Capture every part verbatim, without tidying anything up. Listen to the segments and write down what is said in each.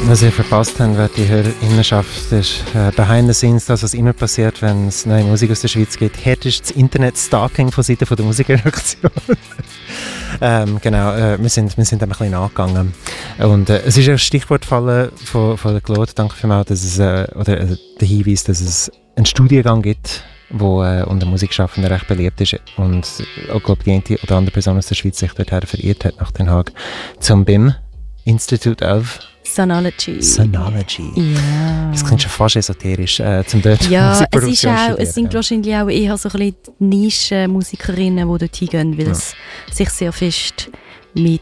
Was ihr verpasst habt, wer die Hörerinnenschaft, ist äh, behind the scenes, das, was immer passiert, wenn es neue Musik aus der Schweiz gibt. Hier ist das Internet-Stalking von Seiten der Musikredaktion. ähm, genau, äh, wir sind, wir sind ein bisschen nachgegangen. Und äh, es ist ein Stichwort gefallen von, von der Claude, danke vielmals, dass es, äh, oder äh, der Hinweis, dass es einen Studiengang gibt, wo äh, unter Musikschaffenden recht beliebt ist und auch, glaube die eine oder andere Person aus der Schweiz sich dorthin verirrt hat nach Den Haag, zum B I M, Institute of Sonology. Sonology. Ja. Das klingt schon fast esoterisch, äh, zum dort Ja, es, ist auch, studieren. es sind wahrscheinlich auch eher so ein bisschen Nischen-Musikerinnen, die dort hingehen, weil Ja. es sich sehr fest mit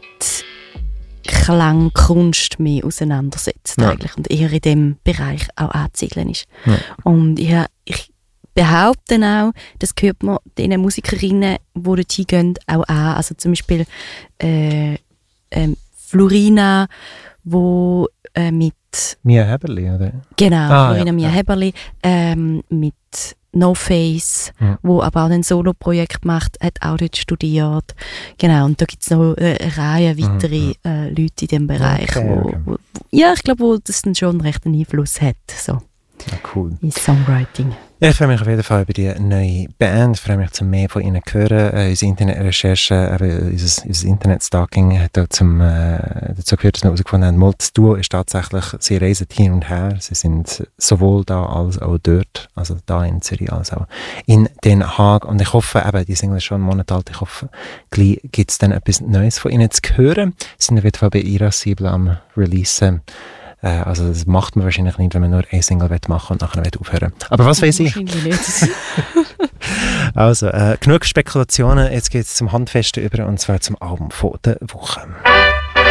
Klangkunst mehr auseinandersetzt Ja. eigentlich und eher in diesem Bereich auch anzusiedeln ist. Ja. Und ja, ich behaupte auch, das gehört man den Musikerinnen, die dort hingehen, auch an. Also zum Beispiel äh, ähm, Florina, wo äh, mit Mia Heberli, oder? genau Ah, Florina ja, Mia ja. Heberli ähm, mit No Face, Ja. wo aber auch ein Solo-Projekt macht, hat auch dort studiert. Genau, und da gibt es noch äh, eine Reihe weitere Mhm. äh, Leute in diesem Bereich, Okay, wo, okay. wo, wo, ja, ich glaube, wo das dann schon recht einen Einfluss hat, so, Ja, cool. in Songwriting. Ja, ich freue mich auf jeden Fall über die neue Band. Ich freue mich, zum mehr von ihnen zu hören. Äh, unsere Internetrecherche, äh, unser, unser Internet-Stalking hat auch zum, äh, dazu geführt, dass wir herausgefunden haben, mal, das Duo ist tatsächlich, sie reisen hin und her. Sie sind sowohl da als auch dort, also da in Zürich als auch in Den Haag. Und ich hoffe, eben, die Single ist schon einen Monat alt, ich hoffe, gleich gibt es dann etwas Neues von ihnen zu hören. Sie sind auf jeden Fall bei Irascible am Releasen. Äh, also das macht man wahrscheinlich nicht, wenn man nur eine Single machen und nachher aufhören will. Aber was weiß ich? Wahrscheinlich nicht. Also, äh, genug Spekulationen. Jetzt geht es zum Handfesten über, und zwar zum Album von der Woche.